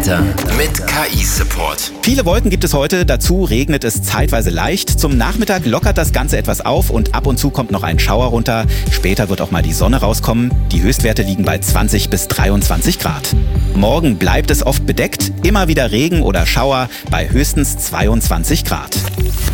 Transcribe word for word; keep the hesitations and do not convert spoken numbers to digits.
Mit K I-Support. Viele Wolken gibt es heute, dazu regnet es zeitweise leicht. Zum Nachmittag lockert das Ganze etwas auf und ab und zu kommt noch ein Schauer runter. Später wird auch mal die Sonne rauskommen. Die Höchstwerte liegen bei zwanzig bis dreiundzwanzig Grad. Morgen bleibt es oft bedeckt, immer wieder Regen oder Schauer bei höchstens zweiundzwanzig Grad.